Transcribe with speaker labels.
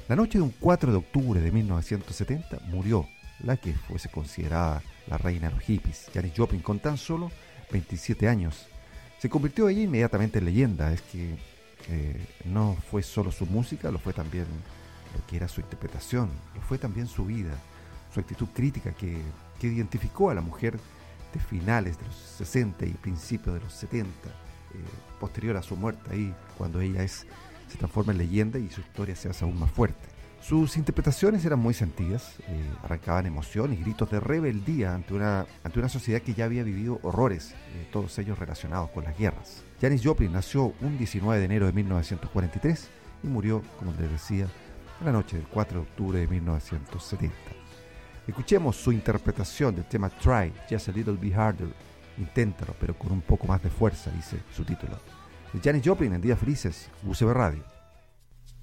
Speaker 1: La noche de un 4 de octubre de 1970 murió la que fuese considerada la reina de los hippies, Janis Joplin, con tan solo 27 años. Se convirtió ella inmediatamente en leyenda. Es que no fue solo su música, lo fue también lo que era su interpretación, lo fue también su vida, su actitud crítica que identificó a la mujer de finales de los 60 y principios de los 70, posterior a su muerte, ahí cuando ella se transforma en leyenda y su historia se hace aún más fuerte. Sus interpretaciones eran muy sentidas, arrancaban emoción y gritos de rebeldía ante una sociedad que ya había vivido horrores, todos ellos relacionados con las guerras. Janis Joplin nació un 19 de enero de 1943 y murió, como les decía, en la noche del 4 de octubre de 1970. Escuchemos su interpretación del tema Try, Just a Little Bit Harder, inténtalo, pero con un poco más de fuerza, dice su título. De Janis Joplin en Días Felices, UCB Radio.